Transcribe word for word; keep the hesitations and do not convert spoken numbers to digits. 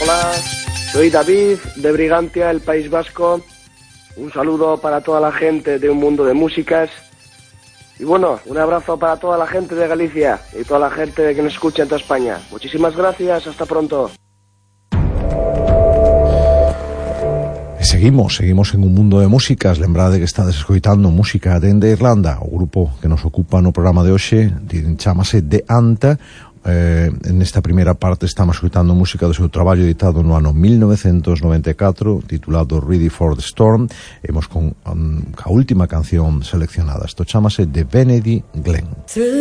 Hola, soy David de Brigantia, el País Vasco. Un saludo para toda la gente de Un Mundo de Músicas. Y bueno, un abrazo para toda la gente de Galicia y toda la gente que nos escucha en toda España. Muchísimas gracias, hasta pronto. Seguimos, seguimos en Un Mundo de Músicas. Lembrade que estades escoitando música dende Irlanda. O grupo que nos ocupa no programa de hoxe chámase The Anta. Eh, nesta primeira parte estamos escoitando música do seu traballo editado no ano mil novecentos noventa e catro, titulado Ready for the Storm. Hemos con um, a última canción seleccionada. Isto chámase The Benedy Glen.